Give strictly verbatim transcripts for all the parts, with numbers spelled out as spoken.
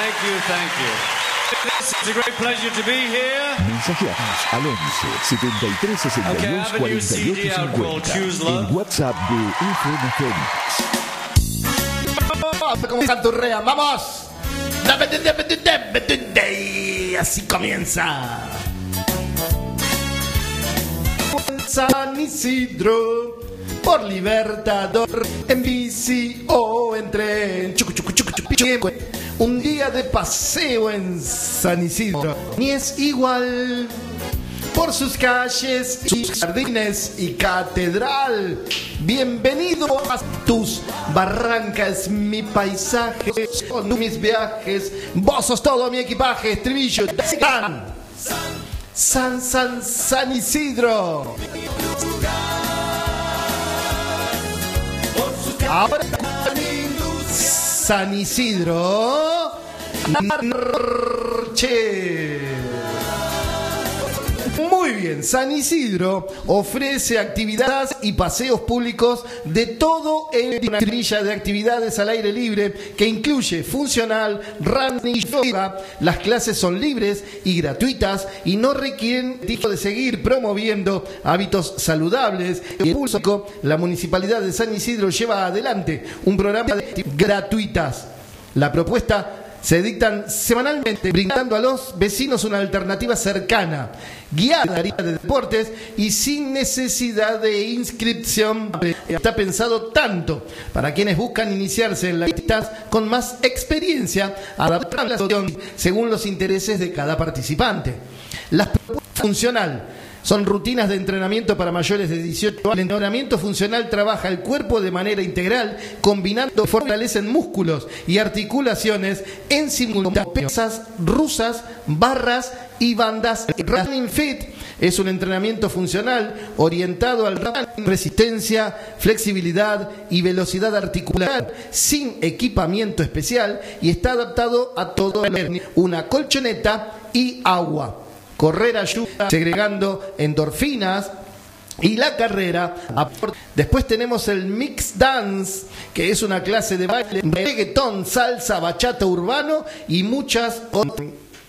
Thank you, thank you. It's a great pleasure to be here. Mensajeanos al once setenta y tres sesenta y dos cuarenta y ocho cincuenta. El WhatsApp de F M Fénix. Como canturrea, vamos. Así comienza. San Isidro, por Libertador, en bici o en tren. Chucu, chucu, chucu, chucu, chucu. Un día de paseo en San Isidro, ni es igual. Por sus calles, sus jardines y catedral. Bienvenido a tus barrancas, mi paisaje, son mis viajes. Vos sos todo mi equipaje, estribillo. San, San, San, San Isidro. Ahora San Isidro Noche. Muy bien, San Isidro ofrece actividades y paseos públicos de todo en una trilla de actividades al aire libre que incluye funcional, running y yoga. Las clases son libres y gratuitas y no requieren tipo de seguir promoviendo hábitos saludables. Y el público, la Municipalidad de San Isidro lleva adelante un programa de actividades gratuitas. La propuesta se dictan semanalmente, brindando a los vecinos una alternativa cercana, guiada de deportes y sin necesidad de inscripción. Está pensado tanto para quienes buscan iniciarse en las actividades con más experiencia, adaptando la solución según los intereses de cada participante. Las propuestas funcional son rutinas de entrenamiento para mayores de dieciocho años. El entrenamiento funcional trabaja el cuerpo de manera integral, combinando fortalecen músculos y articulaciones en simultáneo. Pesas rusas, barras y bandas. Running Fit es un entrenamiento funcional orientado al running, resistencia, flexibilidad y velocidad articular, sin equipamiento especial, y está adaptado a todo el una colchoneta y agua. Correr ayuda segregando endorfinas y la carrera. Después tenemos el Mix Dance, que es una clase de baile, reggaetón, salsa, bachata, urbano y muchas otras.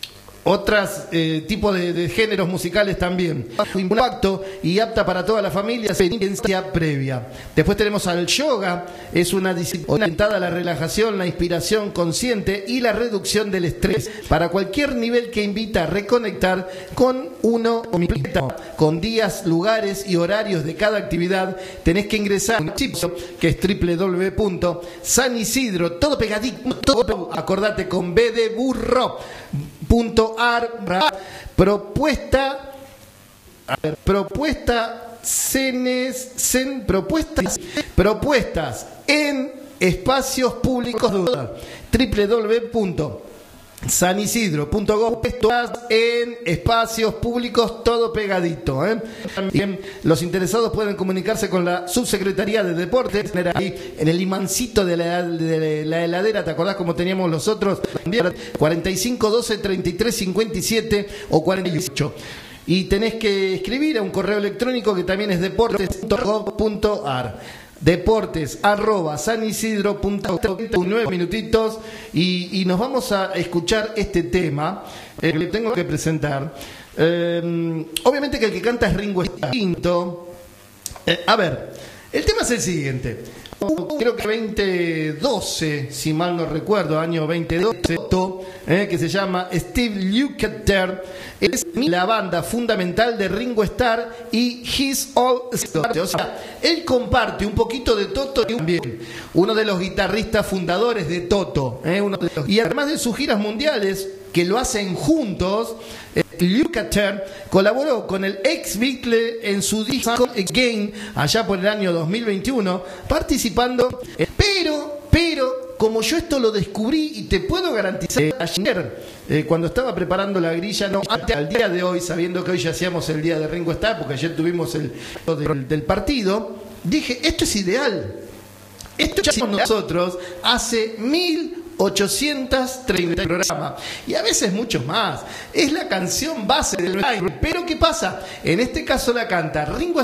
Otras eh, tipos de, de géneros musicales también. Impacto y apta para toda la familia, experiencia previa. Después tenemos al yoga, es una disciplina orientada a la relajación, la inspiración consciente y la reducción del estrés para cualquier nivel, que invita a reconectar con uno mismo. Con días, lugares y horarios de cada actividad. Tenés que ingresar a un sitio que es doble u doble u doble u punto san isidro, todo pegadito, todo, acordate, con B de burro. Punto ar, propuesta, a ver, propuesta, cenes, cen, propuestas, propuestas en espacios públicos, doble u doble u doble u punto san isidro punto gob en espacios públicos, todo pegadito, ¿eh? También los interesados pueden comunicarse con la Subsecretaría de Deportes ahí en el imancito de la, de la heladera. ¿Te acordás cómo teníamos los otros? cuarenta y cinco doce treinta y tres cincuenta y siete o cuarenta y ocho. Y tenés que escribir a un correo electrónico que también es deportes punto gob punto ar. Deportes arroba sanisidro punto nueve minutitos y, y nos vamos a escuchar este tema eh, que le tengo que presentar. Eh, obviamente que el que canta es Ringo Starr. Eh, a ver, el tema es el siguiente. Creo que veinte doce, si mal no recuerdo, año veinte doce, eh, que se llama Steve Lukather, es la banda fundamental de Ringo Starr y His All Stars. O sea, él comparte un poquito de Toto y también uno de los guitarristas fundadores de Toto, eh, uno de los, y además de sus giras mundiales que lo hacen juntos. eh, Lukather colaboró con el ex Beatle en su disco Again allá por el año dos mil veintiuno, participando, eh, pero, pero como yo esto lo descubrí y te puedo garantizar, eh, ayer eh, cuando estaba preparando la grilla, no, antes, al día de hoy, sabiendo que hoy ya hacíamos el día de Ringo Starr, porque ayer tuvimos el del, del partido, dije, esto es ideal, esto ya hicimos nosotros hace mil ochocientos treinta programas y a veces muchos más. Es la canción base del live. Pero ¿qué pasa? En este caso la canta Ringo